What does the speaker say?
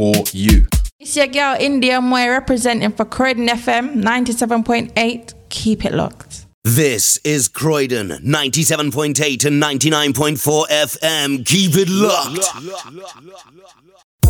for you. It's your girl India Moy representing for Croydon FM 97.8. Keep it locked. This is Croydon 97.8 and 99.4 FM. Keep it locked.